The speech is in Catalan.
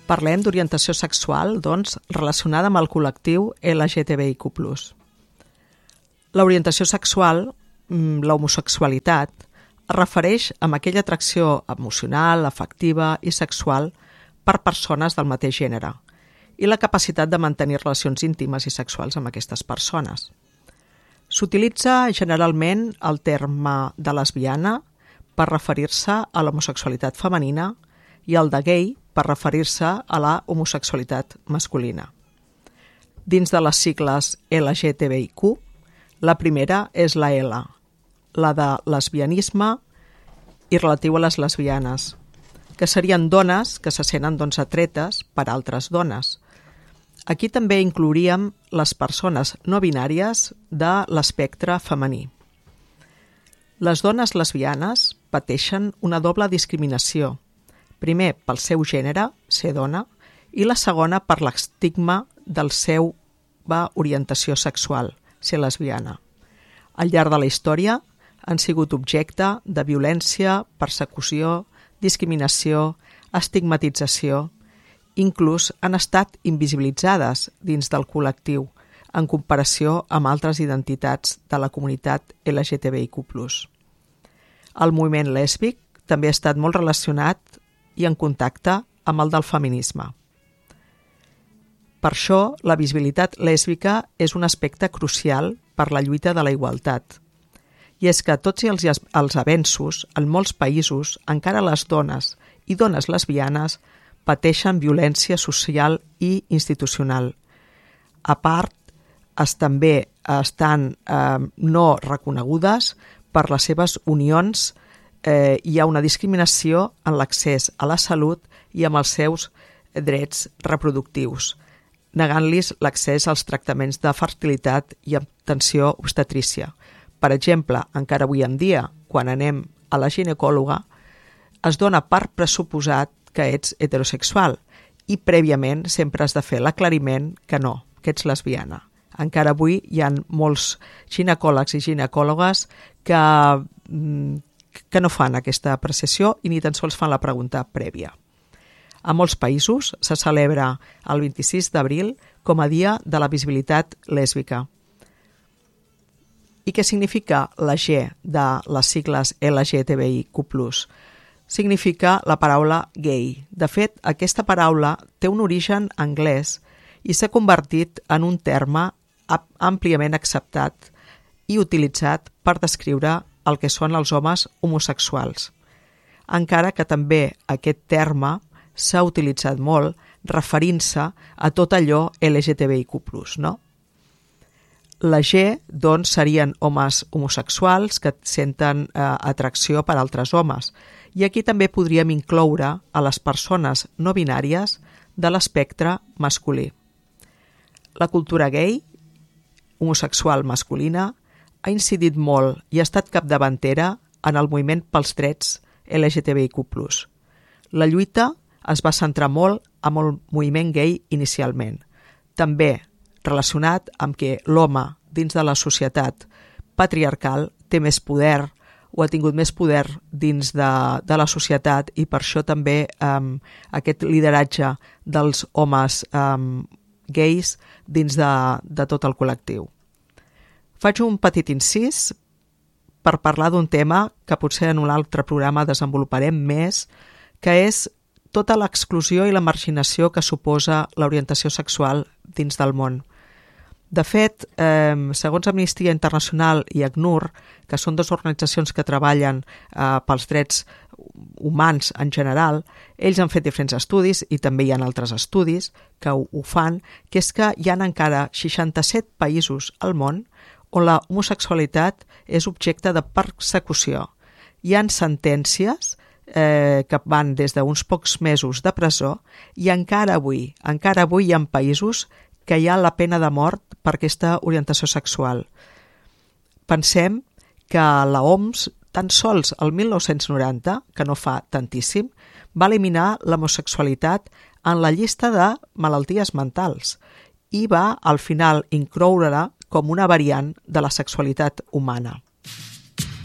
Parlem d'orientació sexual, doncs, relacionada amb el col·lectiu LGTBIQ+. L'orientació sexual, l'homosexualitat, es refereix a aquella atracció emocional, afectiva i sexual per persones del mateix gènere i la capacitat de mantenir relacions íntimes i sexuals amb aquestes persones. S'utilitza generalment el terme de lesbiana per referir-se a l'homosexualitat femenina i el de gay per referir-se a la homosexualitat masculina. Dins de les sigles LGTBIQ, la primera és la L, la de lesbianisme i relatiu a les lesbianes, que serien dones que se senten atretes per altres dones. Aquí també inclouríem les persones no binàries de l'espectre femení. Les dones lesbianes pateixen una doble discriminació, primer pel seu gènere, ser dona, i la segona per l'estigma del seu orientació sexual, ser lesbiana. Al llarg de la història han sigut objecte de violència, persecució, discriminació, estigmatització. Inclús han estat invisibilitzades dins del col·lectiu en comparació amb altres identitats de la comunitat LGTBIQ+. El moviment lèsbic també ha estat molt relacionat i en contacte amb el del feminisme. Per això, la visibilitat lèsbica és un aspecte crucial per la lluita de la igualtat. I és que tots i els avenços, en molts països, encara les dones i dones lesbianes pateixen violència social i institucional. A part, també estan no reconegudes per les seves unions. Hi ha una discriminació en l'accés a la salut i amb els seus drets reproductius, negant-los l'accés als tractaments de fertilitat i atenció obstetrícia. Per exemple, encara avui en dia, quan anem a la ginecòloga, es dona per pressuposat que ets heterosexual i prèviament sempre has de fer l'aclariment que no, que ets lesbiana. Encara avui hi ha molts ginecòlegs i ginecòlogues que no fan aquesta apreciació i ni tan sols fan la pregunta prèvia. A molts països se celebra el 26 d'abril com a Dia de la Visibilitat Lèsbica. I què significa la G de les sigles LGTBIQ+? Significa la paraula gay. De fet, aquesta paraula té un origen anglès i s'ha convertit en un terme àmpliament acceptat i utilitzat per descriure el que són els homes homosexuals. Encara que també aquest terme s'ha utilitzat molt referint-se a tot allò LGTBIQ+, no? La G, doncs, serien homes homosexuals que senten atracció per altres homes. I aquí també podríem incloure a les persones no binàries de l'espectre masculí. La cultura gay, homosexual masculina, ha incidit molt i ha estat capdavantera en el moviment pels drets LGTBIQ+. La lluita es va centrar molt amb el moviment gay inicialment, també relacionat amb que l'home dins de la societat patriarcal té més poder o ha tingut més poder dins de la societat i per això també aquest lideratge dels homes gais dins de tot el col·lectiu. Faig un petit incís per parlar d'un tema que potser en un altre programa desenvoluparem més, que és tota l'exclusió i la marginació que suposa l'orientació sexual dins del món. De fet, segons Amnistia Internacional i ACNUR, que són dues organitzacions que treballen pels drets humans en general, ells han fet diferents estudis i també hi ha altres estudis que ho fan, que és que hi ha encara 67 països al món on la homosexualitat és objecte de persecució. Hi ha sentències que van des d'uns pocs mesos de presó i encara avui hi ha països que hi ha la pena de mort per aquesta orientació sexual. Pensem que la OMS, tan sols el 1990, que no fa tantíssim, va eliminar l'homosexualitat en la llista de malalties mentals i va, al final, incloure-la com una variant de la sexualitat humana.